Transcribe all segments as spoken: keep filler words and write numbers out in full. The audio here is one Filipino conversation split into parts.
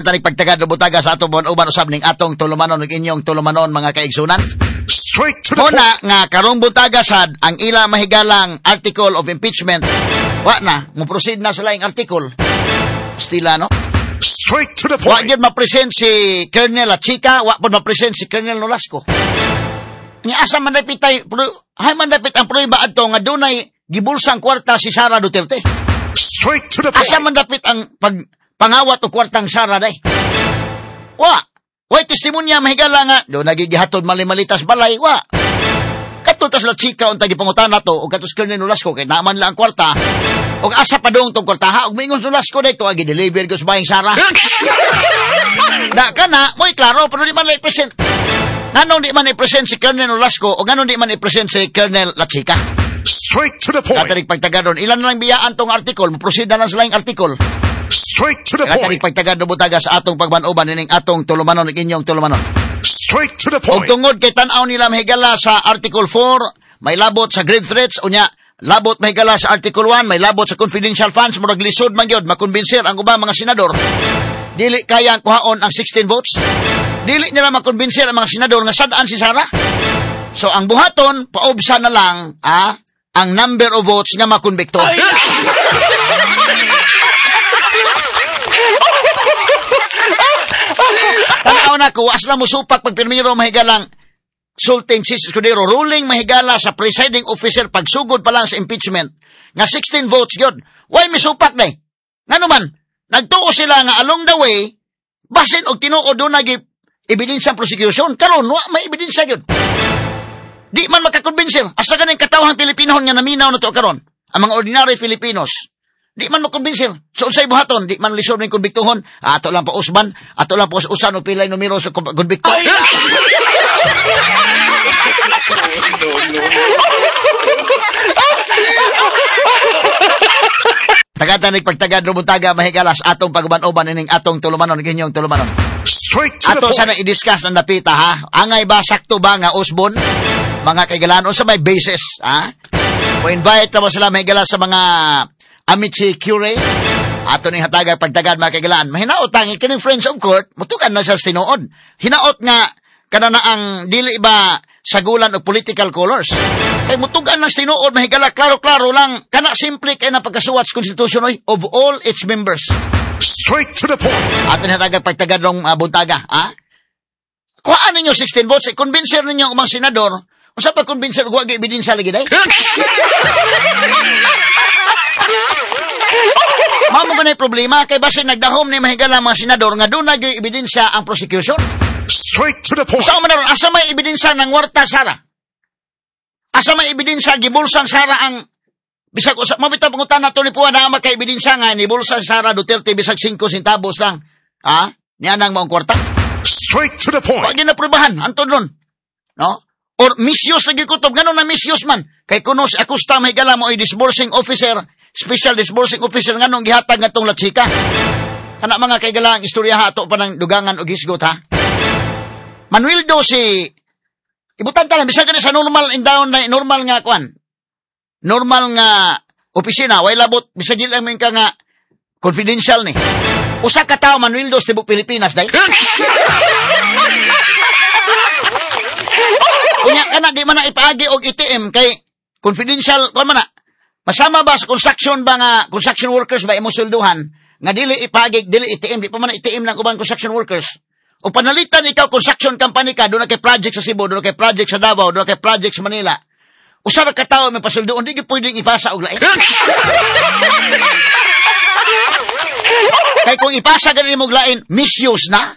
tanig pagtagad o butaga sa atong buwan-uban usab ning atong tulumanon ug inyong tulumanon mga kaigsunan. Straight to the Muna nga karong butaga sad ang ila mahigalang article of impeachment. Wa na, mo proceed na sa laing article. Stila no? Straight to the Wa point. gyud ma-present si Colonel Achika, wa pod ma-present si Colonel Nolasco. Nga asa man dapit tay, hay man dapit ang prueba adto nga dunay gibulsang kwarta si Sara Duterte. Straight to the point. Asa man dapit ang pag pangawat o kwartang Sara day. Wa, way testimonya mahigala nga do nagigihatod malimalitas balay wa. Katutas la chika unta gipangutana to o katus Colonel Nolasco kay naaman lang ang kwarta. Og asa pa dong tong kwartaha og mingon Nolasco dayto agi deliver ko sa bayang Sara. Da kana moy klaro pero di man lay present. Nganong di man i-present si Colonel Nolasco o nganong di man i-present si Colonel Lachika? Straight to the point. Katanig pagtagadon ilan na lang biyaan tong article mo proceed na lang sa laing article. Straight to the Katanig point. pagtagadon butaga sa atong pagbanuban ining atong tulumanon ug inyong tulumanon. Straight to the Og point. tungod kay tan-aw nila mahigala sa Article four, may labot sa grave threats, unya, labot mahigala sa Article one, may labot sa confidential funds, murag lisod man gyud makonbinsir ang ubang mga senador. Dili kayang kuhaon ang sixteen votes. Dili nila makonbinsir ang mga senador nga sadaan si Sara. So ang buhaton, paubsa na lang ah, ang number of votes nga makonbikto. Tanaw na ko, asla mo supak pagpirmiro mahigalang Sulting Sis Escudero, ruling mahigala sa presiding officer pagsugod pa lang sa impeachment nga sixteen votes gyud. Why mi supak day? Ngano man, nagtuo sila nga along the way, basin og tinuod do nagi ebidensya prosecution, karon wa may ebidensya gyud. Di man makakonbinsir, asa ganing katawhang Pilipino nga naminaw na to karon, ang mga ordinary Filipinos. Di man makonbinsir. So unsay buhaton, di man lisod ning konbiktuhon. Ato lang pa usban, ato lang po sa usan o pilay numero sa konbikto. Tagatanig pagtagad rumuntaga mahigalas atong pagban-uban ining atong tulumanon ginyong tulumanon. Straight to the Ato point. sana i-discuss ng napita ha. Angay ba sakto ba nga usbon? Mga kaigalan sa may basis ha. O invite na mo sila mahigalas sa mga Amici Cure. Ato ning hatagay pagtagad mga kaigalan. Mahinaot ang ikining friends of court, mutukan na sa tinuod. Hinaot nga kanana ang dili ba sagulan o political colors. Kay mutugan ng tinuod mahigala klaro-klaro lang kana simple kay na pagkasuwat sa konstitusyon oy of all its members. Straight to the point. Ato na tagad pagtagad ng uh, buntaga, ha? Kuhaan ninyo sixteen votes, i-convincer ninyo ang mga senador, kung saan pag-convincer, huwag ebidensya lagi day. Mamo ka na yung problema, kay basi nagdahom ni mahigala mga senador, nga doon nag-ebidensya ang prosecution. Straight to the point. Saan man naroon, asa may ebidensya ng warta Sara? Asa may ebidensya, gibulsang Sara ang bisag usap, mabita pangutan na ito ni Puwa na maka-ebidensya nga, ni bulsa Sara Duterte bisag five centavos lang. Ha? Niyan ang maong kwarta. Straight to the point. Huwag yun na prubahan, Anton ron. No? Or misuse lagi kutob, gano'n na misuse man. Kay kunos, akusta may gala mo ay disbursing officer, special disbursing officer, nga nung gihatag nga tong Lachika. Kana mga kaigala ang istorya ha, ato pa ng dugangan o gisgot ha. Manuel do si, ibutan talang, bisag ka sa normal and down na, normal nga kwan. Normal nga opisina, way labot, bisag lang mo ka nga confidential ni. Usa ka tao, Manuel do, sa tibok Pilipinas, day. Kunya ka na, di man na ipaagi og I T M kay confidential, kung man na, masama ba sa construction ba nga, construction workers ba imusulduhan, nga dili ipaagi, dili I T M, di pa man na I T M lang ubang construction workers. O panalitan ikaw, construction company ka, doon na kay project sa Cebu, doon na kay project sa Davao, doon na kay project sa Manila. Usa na katao may pasuldoon, di ka pwedeng ipasa og lain. Kay kung ipasa ganun mo og lain, misuse na.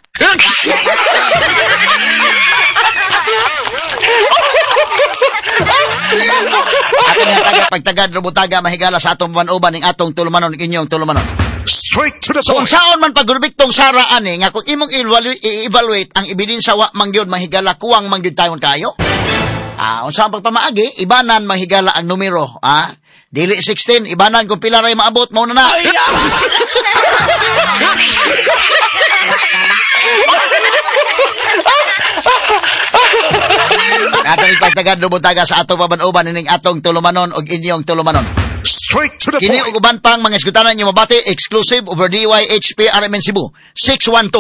Ato nga taga pagtagad rubutaga mahigala sa atong panuban ning atong tulumanon inyong tulumanon. Straight to the So point. unsaon man pagurbiktong Sara ani nga kung imong i-evaluate ang ebidensya wa mangyud mahigala kuwang mangyud tayon kayo. Ah, unsaon pagpamaagi ibanan mahigala ang numero, ah. Dili sixteen ibanan kung pila ray maabot mao na na. Atong ipagtagad rubutaga sa atong pabanuban ning atong tulumanon og inyong tulumanon. Straight to the Kini point. og uban pang mga isgutanan niyo mabati exclusive over D Y H P R M N Cebu six one two